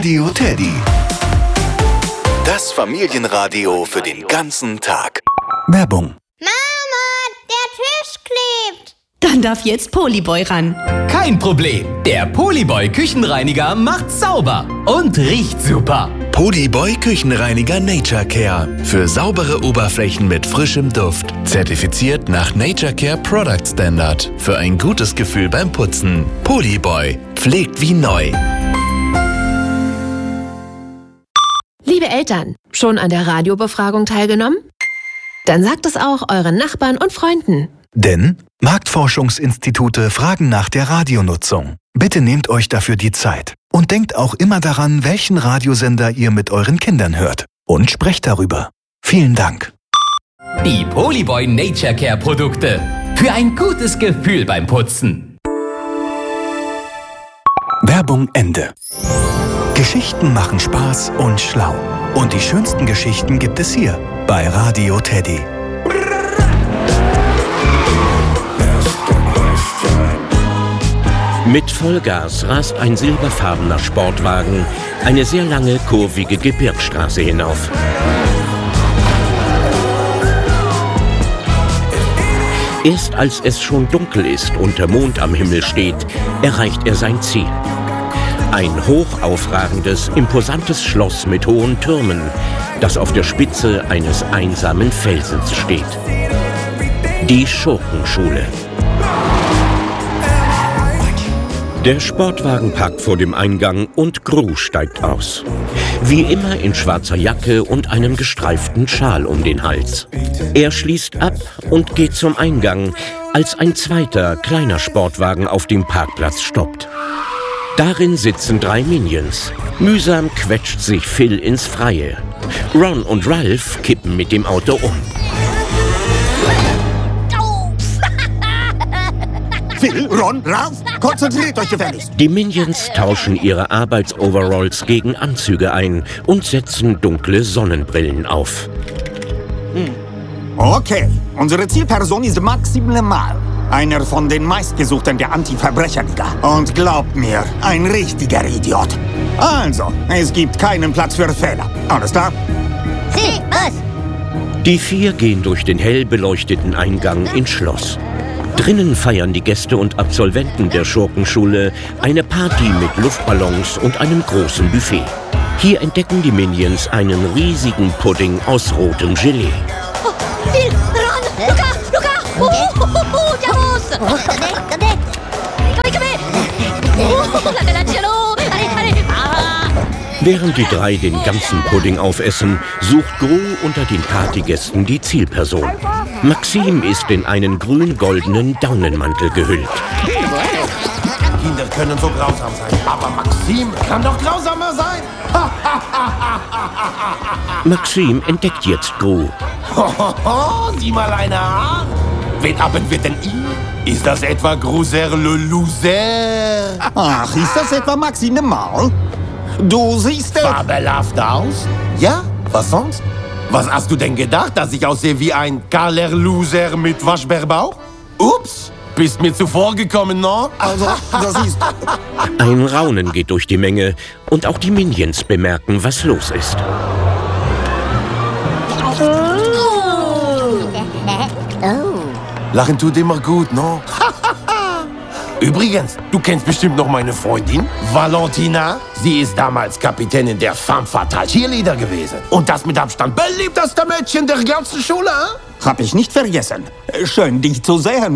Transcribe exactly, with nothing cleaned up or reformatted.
Radio Teddy. Das Familienradio für den ganzen Tag. Werbung. Mama, der Tisch klebt. Dann darf jetzt Polyboy ran. Kein Problem. Der Polyboy Küchenreiniger macht sauber und riecht super. Polyboy Küchenreiniger Nature Care. Für saubere Oberflächen mit frischem Duft. Zertifiziert nach Nature Care Product Standard. Für ein gutes Gefühl beim Putzen. Polyboy. Pflegt wie neu. Liebe Eltern, schon an der Radiobefragung teilgenommen? Dann sagt es auch euren Nachbarn und Freunden. Denn Marktforschungsinstitute fragen nach der Radionutzung. Bitte nehmt euch dafür die Zeit. Und denkt auch immer daran, welchen Radiosender ihr mit euren Kindern hört. Und sprecht darüber. Vielen Dank. Die Polyboy Nature Care Produkte. Für ein gutes Gefühl beim Putzen. Werbung Ende. Geschichten machen Spaß und schlau. Und die schönsten Geschichten gibt es hier bei Radio Teddy. Mit Vollgas rast ein silberfarbener Sportwagen eine sehr lange, kurvige Gebirgsstraße hinauf. Erst als es schon dunkel ist und der Mond am Himmel steht, erreicht er sein Ziel. Ein hochaufragendes, imposantes Schloss mit hohen Türmen, das auf der Spitze eines einsamen Felsens steht. Die Schurkenschule. Der Sportwagen parkt vor dem Eingang und Gru steigt aus. Wie immer in schwarzer Jacke und einem gestreiften Schal um den Hals. Er schließt ab und geht zum Eingang, als ein zweiter, kleiner Sportwagen auf dem Parkplatz stoppt. Darin sitzen drei Minions. Mühsam quetscht sich Phil ins Freie. Ron und Ralph kippen mit dem Auto um. Phil, Ron, Ralph, konzentriert euch gefälligst. Die Minions tauschen ihre Arbeitsoveralls gegen Anzüge ein und setzen dunkle Sonnenbrillen auf. Okay, unsere Zielperson ist Maxime Le Mal. Einer von den meistgesuchten der Anti-Verbrecherliga. Und glaubt mir, ein richtiger Idiot. Also, es gibt keinen Platz für Fehler. Alles klar? Sie, was? Die vier gehen durch den hell beleuchteten Eingang ins Schloss. Drinnen feiern die Gäste und Absolventen der Schurkenschule eine Party mit Luftballons und einem großen Buffet. Hier entdecken die Minions einen riesigen Pudding aus rotem Gelee. Oh, Phil, Ron, Luca, Luca! Oh, oh, oh, oh, andiamo! Cadê, cadê? Come, come! Oh, la bella cielo! Allez, allez! Ah! Während die drei den ganzen Pudding aufessen, sucht Gru unter den Partygästen die Zielperson. Maxime ist in einen grün-goldenen Daunenmantel gehüllt. Kinder können so grausam sein, aber Maxime kann doch grausamer sein. Maxime entdeckt jetzt Gru. Hohoho, sieh mal einer an. Wen haben wir denn ihn? Ist das etwa Gruser le Loser? Ach, ist das etwa Maxime Le Mal? Du siehst... Fabelhaft aus? Ja, was sonst? Was hast du denn gedacht, dass ich aussehe wie ein kahler Loser mit Waschbärbauch? Ups, bist mir zuvor gekommen, no? Also, das ist... Ein Raunen geht durch die Menge und auch die Minions bemerken, was los ist. Lachen tut immer gut, no? Übrigens, du kennst bestimmt noch meine Freundin, Valentina. Sie ist damals Kapitänin der Femme Fatale Cheerleader gewesen. Und das mit Abstand beliebteste Mädchen der ganzen Schule, hm? Hab ich nicht vergessen. Schön, dich zu sehen.